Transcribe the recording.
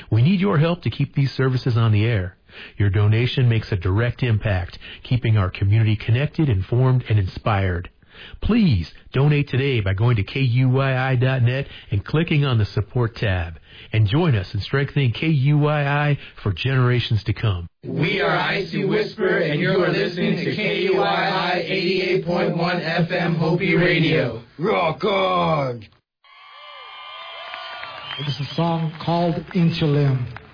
We need your help to keep these services on the air. Your donation makes a direct impact, keeping our community connected, informed, and inspired. Please donate today by going to KUYI.net and clicking on the support tab. And join us in strengthening KUYI for generations to come. We are Icy Whisper, and you are listening to KUYI 88.1 FM Hopi Radio. Rock on! It is a song called Insulin.